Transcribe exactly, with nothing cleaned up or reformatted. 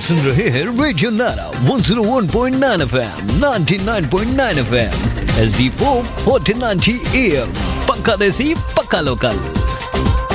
सुन रहे हैं रेडियो नारा one zero one point nine FM, ninety nine point nine FM, H D four fourteen ninety am, पक्का देसी पक्का लोकल।